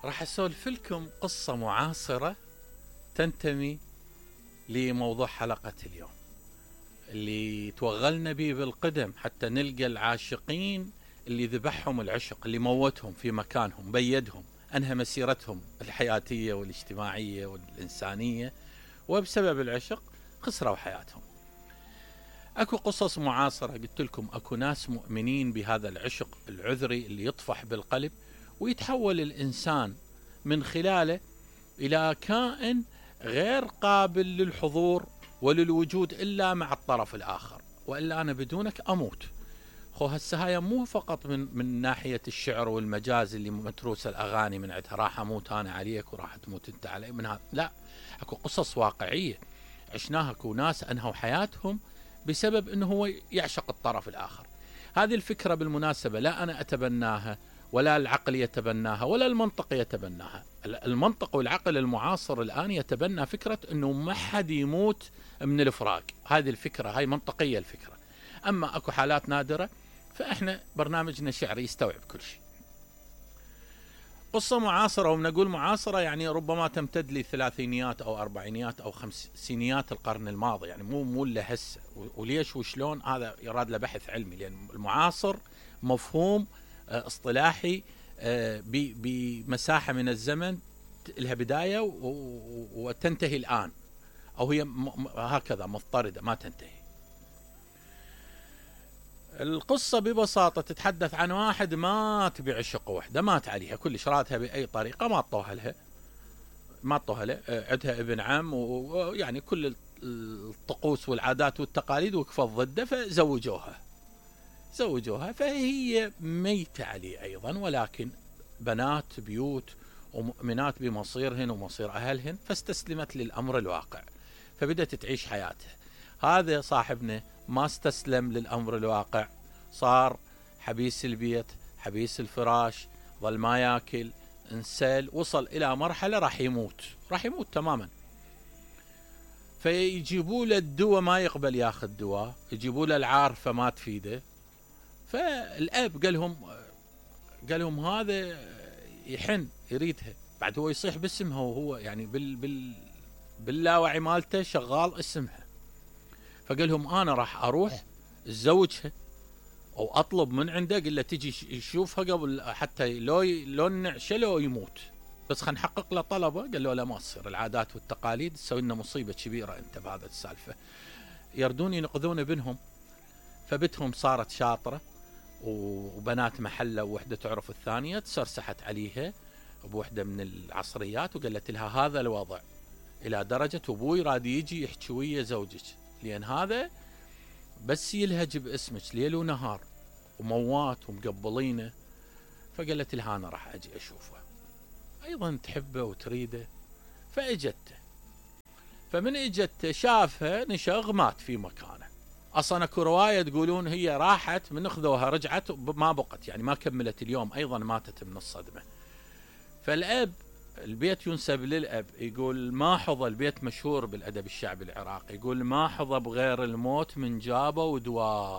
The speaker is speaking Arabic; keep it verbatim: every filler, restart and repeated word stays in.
راح أسولف لكم قصة معاصرة تنتمي لموضوع حلقة اليوم اللي توغلنا به بالقدم حتى نلقى العاشقين اللي ذبحهم العشق، اللي موتهم في مكانهم، بيدهم، أنهى مسيرتهم الحياتية والاجتماعية والإنسانية، وبسبب العشق خسروا حياتهم. أكو قصص معاصرة قلت لكم، أكو ناس مؤمنين بهذا العشق العذري اللي يطفح بالقلب ويتحول الإنسان من خلاله إلى كائن غير قابل للحضور وللوجود إلا مع الطرف الآخر، وإلا أنا بدونك أموت. خو هسه هاي مو فقط من من ناحية الشعر والمجاز اللي متروس الأغاني من عندها راح أموت أنا عليك وراح تموت أنت علي، من هذا لا، أكو قصص واقعية عشناها. أكو ناس أنهوا حياتهم بسبب أنه هو يعشق الطرف الآخر. هذه الفكرة بالمناسبة لا أنا أتبناها ولا العقل يتبناها ولا المنطق يتبناها. المنطق والعقل المعاصر الآن يتبنى فكرة أنه ما حد يموت من الفراق. هذه الفكرة هاي منطقية الفكرة. أما أكو حالات نادرة فإحنا برنامجنا شعري يستوعب كل شيء. قصة معاصرة، ومنقول معاصرة يعني ربما تمتد لثلاثينيات أو أربعينيات أو خمسينيات القرن الماضي، يعني مو مو اللي هسه. وليش وشلون هذا يراد له بحث علمي، لأن المعاصر مفهوم اصطلاحي بمساحة من الزمن لها بداية وتنتهي الآن، أو هي هكذا مضطردة ما تنتهي. القصة ببساطة تتحدث عن واحد مات بعشق وحدة، مات عليها كلش، رادها بأي طريقة، ما طوها لها ما طوها له، عندها ابن عم ويعني كل الطقوس والعادات والتقاليد وقفت ضده، فزوجوها زوجوها فهي ميتة عليه أيضا، ولكن بنات بيوت ومؤمنات بمصيرهن ومصير أهلهن، فاستسلمت للأمر الواقع فبدأت تعيش حياتها. هذا صاحبنا ما استسلم للأمر الواقع، صار حبيس البيت، حبيس الفراش، ظل ما ياكل، انسل، وصل إلى مرحلة راح يموت راح يموت تماما. فيجيبوا له الدواء ما يقبل ياخذ دواء، يجيبوا له العارفة ما تفيده. فالأب قال لهم قال لهم هذا يحن يريدها، بعد هو يصيح باسمها وهو يعني بال بال باللاوعي مالته شغال اسمها. فقال لهم أنا راح أروح أتزوجها أو أطلب من عنده، قل له تجي يشوفها قبل حتى لو لو نعشه لو يموت، بس خلينا نحقق له طلبه. قال له لا ما تصير، العادات والتقاليد تسوي لنا مصيبة كبيرة أنت بهذا السالفة. يردون ينقذون ابنهم، فبتهم صارت شاطرة وبنات محلة، ووحدة تعرف الثانية، تسرسحت عليها بوحدة من العصريات وقالت لها هذا الوضع، إلى درجة أبوي راد يجي يحكي ويا زوجك، لأن هذا بس يلهج باسمك ليل ونهار وموات ومقبلينه. فقالت لها أنا راح أجي أشوفه، أيضا تحبه وتريده. فأجته، فمن اجته شافها نشغ مات في مكانه. أصلا اكو رواية تقولون هي راحت من اخذوها رجعت ما بقت، يعني ما كملت اليوم، أيضا ماتت من الصدمة. فالأب البيت ينسب للأب، يقول ما حظى، البيت مشهور بالأدب الشعبي العراقي، يقول ما حظى بغير الموت من جابه ودواه.